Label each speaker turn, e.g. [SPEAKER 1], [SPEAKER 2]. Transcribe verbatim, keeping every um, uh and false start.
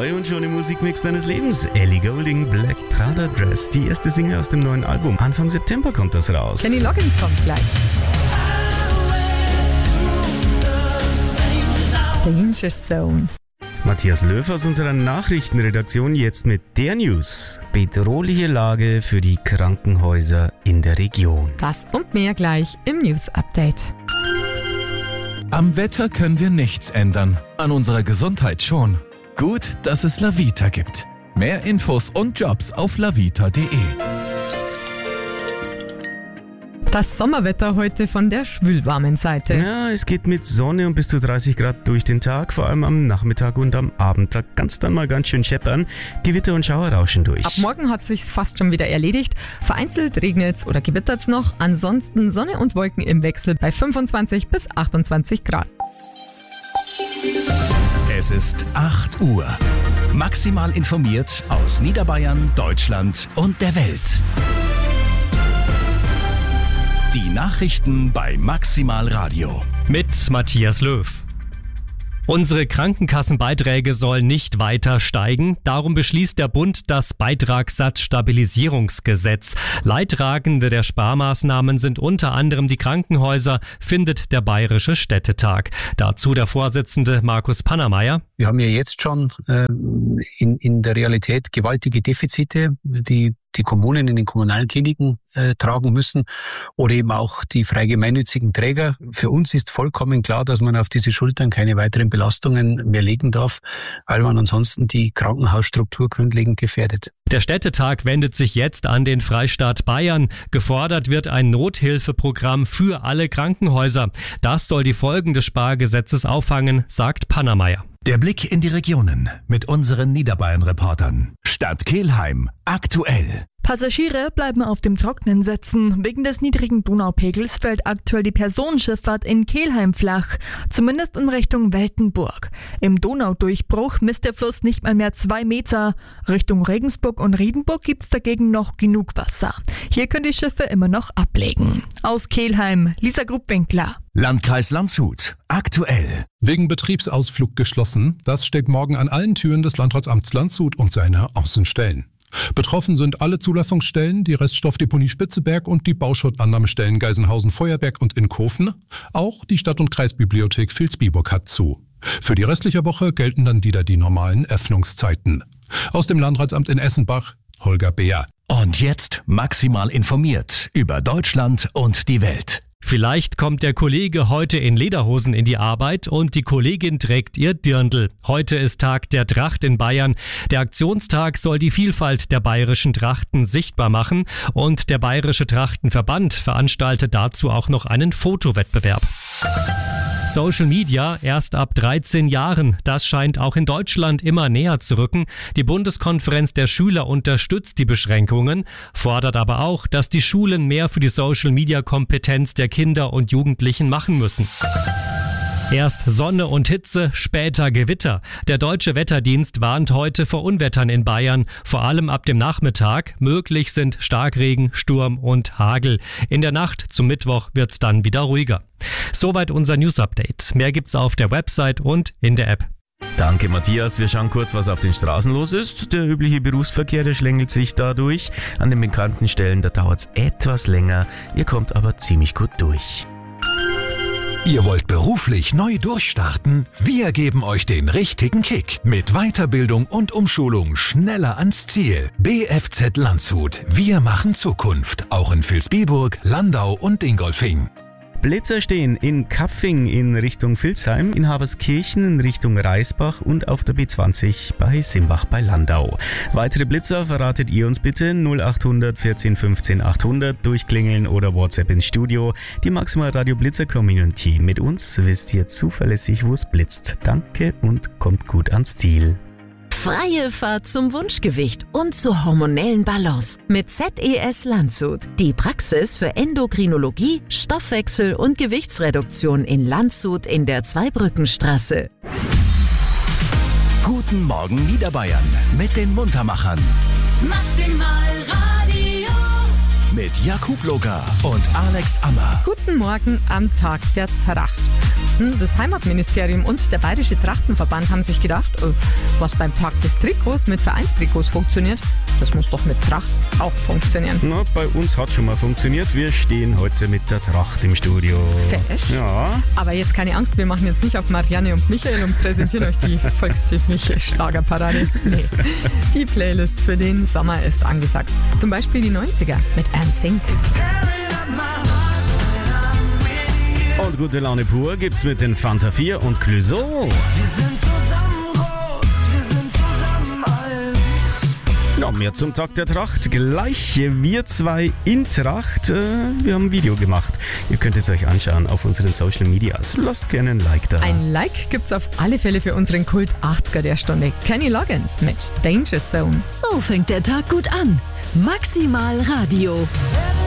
[SPEAKER 1] neu und schon im Musikmix deines Lebens. Ellie Goulding, Black Prada Dress, die erste Single aus dem neuen Album. Anfang September kommt das raus.
[SPEAKER 2] Kenny Loggins kommt gleich. Danger Zone.
[SPEAKER 1] Matthias Löw aus unserer Nachrichtenredaktion jetzt mit der News. Bedrohliche Lage für die Krankenhäuser in der Region.
[SPEAKER 2] Das und mehr gleich im News Update.
[SPEAKER 3] Am Wetter können wir nichts ändern, an unserer Gesundheit schon. Gut, dass es Lavita gibt. Mehr Infos und Jobs auf lavita punkt de.
[SPEAKER 2] Das Sommerwetter heute von der schwülwarmen Seite.
[SPEAKER 1] Ja, es geht mit Sonne und bis zu dreißig Grad durch den Tag, vor allem am Nachmittag und am Abend. Da kann es dann mal ganz schön scheppern. Gewitter und Schauer rauschen durch.
[SPEAKER 2] Ab morgen hat es sich fast schon wieder erledigt. Vereinzelt regnet's oder gewittert's noch. Ansonsten Sonne und Wolken im Wechsel bei fünfundzwanzig bis achtundzwanzig Grad.
[SPEAKER 4] Es ist acht Uhr. Maximal informiert aus Niederbayern, Deutschland und der Welt. Die Nachrichten bei Maximal Radio.
[SPEAKER 5] Mit Matthias Löw. Unsere Krankenkassenbeiträge sollen nicht weiter steigen. Darum beschließt der Bund das Beitragssatzstabilisierungsgesetz. Leidtragende der Sparmaßnahmen sind unter anderem die Krankenhäuser, findet der Bayerische Städtetag. Dazu der Vorsitzende Markus Pannermeier.
[SPEAKER 6] Wir haben ja jetzt schon äh, in, in der Realität gewaltige Defizite, die die Kommunen in den Kommunalkliniken äh, tragen müssen oder eben auch die frei gemeinnützigen Träger. Für uns ist vollkommen klar, dass man auf diese Schultern keine weiteren Belastungen mehr legen darf, weil man ansonsten die Krankenhausstruktur grundlegend gefährdet.
[SPEAKER 5] Der Städtetag wendet sich jetzt an den Freistaat Bayern. Gefordert wird ein Nothilfeprogramm für alle Krankenhäuser. Das soll die Folgen des Spargesetzes auffangen, sagt Pannermeier.
[SPEAKER 4] Der Blick in die Regionen mit unseren Niederbayern-Reportern. Stadt Kelheim, aktuell.
[SPEAKER 7] Passagiere bleiben auf dem Trockenen sitzen. Wegen des niedrigen Donaupegels fällt aktuell die Personenschifffahrt in Kelheim flach, zumindest in Richtung Weltenburg. Im Donaudurchbruch misst der Fluss nicht mal mehr zwei Meter. Richtung Regensburg und Riedenburg gibt's dagegen noch genug Wasser. Hier können die Schiffe immer noch ablegen. Aus Kelheim, Lisa Gruppwinkler.
[SPEAKER 4] Landkreis Landshut, aktuell.
[SPEAKER 8] Wegen Betriebsausflug geschlossen. Das steht morgen an allen Türen des Landratsamts Landshut und seiner Außenstellen. Betroffen sind alle Zulassungsstellen, die Reststoffdeponie Spitzeberg und die Bauschuttannahmestellen Geisenhausen, Feuerberg und Inkofen. Auch die Stadt- und Kreisbibliothek Vilsbiburg hat zu. Für die restliche Woche gelten dann wieder die normalen Öffnungszeiten. Aus dem Landratsamt in Essenbach, Holger Beer.
[SPEAKER 4] Und jetzt maximal informiert über Deutschland und die Welt.
[SPEAKER 5] Vielleicht kommt der Kollege heute in Lederhosen in die Arbeit und die Kollegin trägt ihr Dirndl. Heute ist Tag der Tracht in Bayern. Der Aktionstag soll die Vielfalt der bayerischen Trachten sichtbar machen und der Bayerische Trachtenverband veranstaltet dazu auch noch einen Fotowettbewerb. Social Media erst ab dreizehn Jahren. Das scheint auch in Deutschland immer näher zu rücken. Die Bundeskonferenz der Schüler unterstützt die Beschränkungen, fordert aber auch, dass die Schulen mehr für die Social Media Kompetenz der Kinder und Jugendlichen machen müssen. Erst Sonne und Hitze, später Gewitter. Der Deutsche Wetterdienst warnt heute vor Unwettern in Bayern, vor allem ab dem Nachmittag. Möglich sind Starkregen, Sturm und Hagel. In der Nacht zum Mittwoch wird's dann wieder ruhiger. Soweit unser News-Update. Mehr gibt's auf der Website und in der App.
[SPEAKER 1] Danke Matthias, wir schauen kurz, was auf den Straßen los ist. Der übliche Berufsverkehr, der schlängelt sich dadurch. An den bekannten Stellen, da dauert's etwas länger. Ihr kommt aber ziemlich gut durch.
[SPEAKER 4] Ihr wollt beruflich neu durchstarten? Wir geben euch den richtigen Kick. Mit Weiterbildung und Umschulung schneller ans Ziel. B F Z Landshut. Wir machen Zukunft. Auch in Vilsbiburg, Landau und Dingolfing.
[SPEAKER 1] Blitzer stehen in Kapfing in Richtung Vilsheim, in Haberskirchen in Richtung Reisbach und auf der B zwanzig bei Simbach bei Landau. Weitere Blitzer verratet ihr uns bitte null acht hundert vierzehn fünfzehn achthundert durchklingeln oder WhatsApp ins Studio. Die Maximal Radio Blitzer Community. Mit uns wisst ihr zuverlässig, wo es blitzt. Danke und kommt gut ans Ziel.
[SPEAKER 9] Freie Fahrt zum Wunschgewicht und zur hormonellen Balance mit Z E S Landshut. Die Praxis für Endokrinologie, Stoffwechsel und Gewichtsreduktion in Landshut in der Zweibrückenstraße.
[SPEAKER 4] Guten Morgen Niederbayern mit den Muntermachern.
[SPEAKER 10] Maximal Radio.
[SPEAKER 4] Mit Jakub Loga und Alex Ammer.
[SPEAKER 2] Guten Morgen am Tag der Tracht. Das Heimatministerium und der Bayerische Trachtenverband haben sich gedacht, was beim Tag des Trikots mit Vereinstrikots funktioniert, das muss doch mit Tracht auch funktionieren.
[SPEAKER 1] Na, bei uns hat schon mal funktioniert. Wir stehen heute mit der Tracht im Studio.
[SPEAKER 2] Fesch.
[SPEAKER 1] Ja.
[SPEAKER 2] Aber jetzt keine Angst, wir machen jetzt nicht auf Marianne und Michael und präsentieren euch die volkstümliche Schlagerparade. Nee, die Playlist für den Sommer ist angesagt. Zum Beispiel die neunziger mit N Sync.
[SPEAKER 1] Und gute Laune pur gibt's mit den Fanta vier und Clouseau.
[SPEAKER 11] Wir sind zusammen groß, wir sind zusammen alt.
[SPEAKER 1] Ja, mehr zum Tag der Tracht. Gleich wir zwei in Tracht. Äh, wir haben ein Video gemacht. Ihr könnt es euch anschauen auf unseren Social Medias. Lasst gerne ein Like da.
[SPEAKER 2] Ein Like gibt's auf alle Fälle für unseren Kult achtziger der Stunde. Kenny Loggins mit Danger Zone.
[SPEAKER 9] So fängt der Tag gut an. Maximal Radio.